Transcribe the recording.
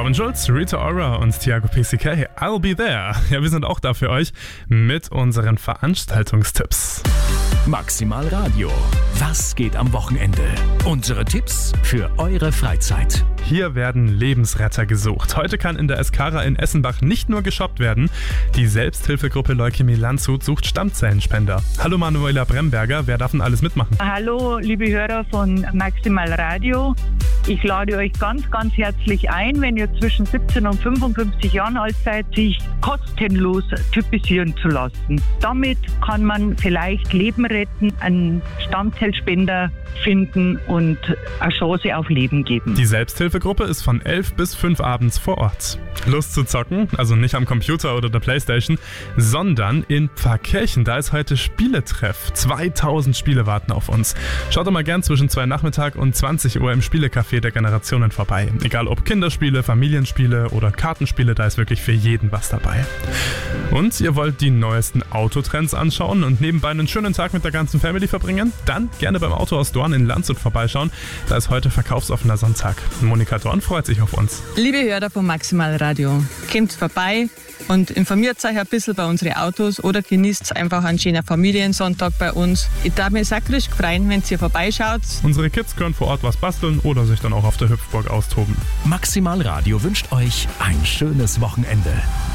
Robin Schulz, Rita Ora und Thiago PCK, I'll be there. Ja, wir sind auch da für euch mit unseren Veranstaltungstipps. Maximal Radio. Was geht am Wochenende? Unsere Tipps für eure Freizeit. Hier werden Lebensretter gesucht. Heute kann in der Eskara in Essenbach nicht nur geshoppt werden. Die Selbsthilfegruppe Leukämie Landshut sucht Stammzellenspender. Hallo Manuela Bremberger, wer darf denn alles mitmachen? Hallo liebe Hörer von Maximal Radio. Ich lade euch ganz, ganz herzlich ein, wenn ihr zwischen 17 und 55 Jahren alt seid, sich kostenlos typisieren zu lassen. Damit kann man vielleicht Leben retten, einen Stammzellspender finden und eine Chance auf Leben geben. Die Selbsthilfegruppe ist von 11 bis 5 abends vor Ort. Lust zu zocken? Also nicht am Computer oder der Playstation, sondern in Pfarrkirchen. Da ist heute Spieletreff. 2000 Spiele warten auf uns. Schaut doch mal gern zwischen 2 Nachmittag und 20 Uhr im Spielecafé der Generationen vorbei. Egal ob Kinderspiele, Familienspiele oder Kartenspiele, da ist wirklich für jeden was dabei. Und ihr wollt die neuesten Autotrends anschauen und nebenbei einen schönen Tag mit der ganzen Family verbringen? Dann gerne beim Autohaus Dorn in Landshut vorbeischauen. Da ist heute verkaufsoffener Sonntag. Monika Dorn freut sich auf uns. Liebe Hörer von Maximal Radio, kommt vorbei und informiert euch ein bisschen bei unseren Autos oder genießt einfach einen schönen Familiensonntag bei uns. Ich darf mich sehr freuen, wenn ihr vorbeischaut. Unsere Kids können vor Ort was basteln oder sich dann auch auf der Hüpfburg austoben. Maximal Radio wünscht euch ein schönes Wochenende.